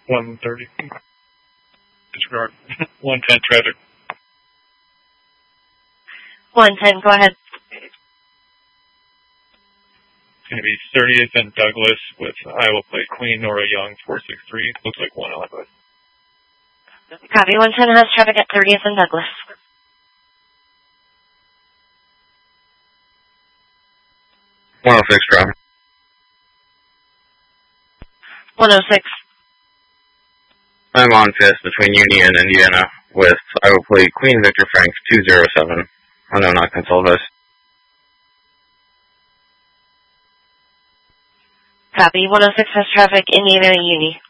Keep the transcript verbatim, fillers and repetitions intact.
one thirty. Disregard. one ten traffic. one ten, go ahead. It's going to be thirtieth and Douglas with Iowa plate Queen Nora Young four six three. Looks like one eleven. Copy. one ten has traffic at thirtieth and Douglas. one oh six traffic. one oh six. I'm on fifth between Uni and Indiana with Iowa plate Queen Victor Franks two zero seven. I know not Consolvus. Copy. one oh six has traffic, Indiana Uni.